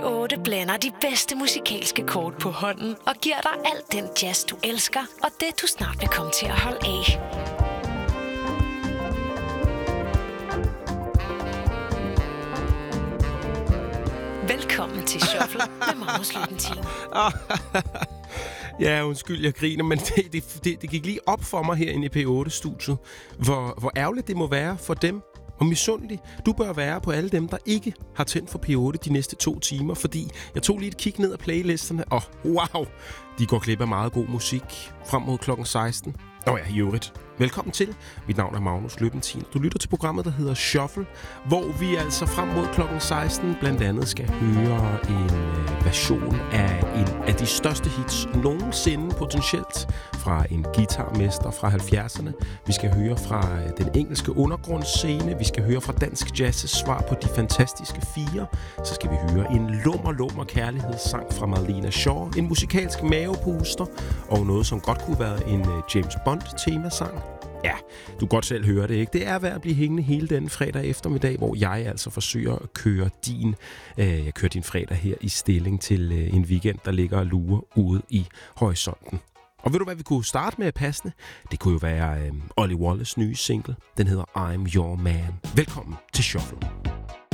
P8 blander de bedste musikalske kort på hånden og giver dig alt den jazz, du elsker, og det, du snart vil komme til at holde af. Velkommen til Shuffle med Magnus Løbentin. Ja, undskyld, jeg griner, men det gik lige op for mig herinde i P8-studiet, hvor ærgerligt det må være for dem, og misundelig du bør være på alle dem, der ikke har tændt for P8 de næste 2 timer, fordi jeg tog lige et kig ned ad playlisterne, og wow, de går glip af meget god musik frem mod klokken 16. Nå ja, i øvrigt. Velkommen til. Mit navn er Magnus Løbentin. Du lytter til programmet, der hedder Shuffle, hvor vi altså frem mod klokken 16 blandt andet skal høre en version af en af de største hits nogensinde potentielt fra en guitarmester fra 70'erne. Vi skal høre fra den engelske undergrundsscene. Vi skal høre fra dansk jazz's svar på De Fantastiske Fire. Så skal vi høre en lummer kærlighedssang fra Marlena Shaw, en musikalsk mavepuster og noget, som godt kunne være en James Bond-temasang. Ja, du kan godt selv høre det, ikke? Det er værd at blive hængende hele denne fredag eftermiddag, hvor jeg altså forsøger at køre din fredag her i stilling til en weekend, der ligger og lurer ude i horisonten. Og ved du, hvad vi kunne starte med at passende? Det kunne jo være Ollie Wallace nye single. Den hedder I'm Your Man. Velkommen til Shuffle.